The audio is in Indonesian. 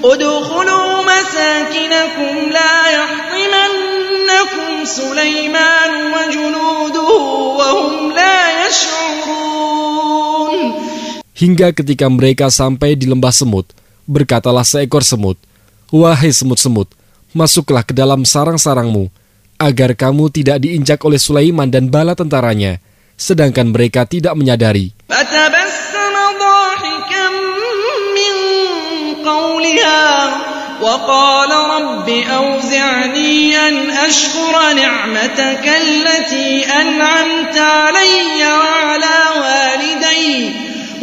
ادخلوا مساكنكم لا يحطمنكم سليمان وجنوده وهم لا يشعرون. Hingga ketika mereka sampai di lembah semut, berkatalah seekor semut, "Wahai semut-semut, masuklah ke dalam sarang-sarangmu, agar kamu tidak diinjak oleh Sulaiman dan bala tentaranya," sedangkan mereka tidak menyadari. وقال رب أوزعني أن أشكر نعمتك التي أنعمت علي وعلى والدي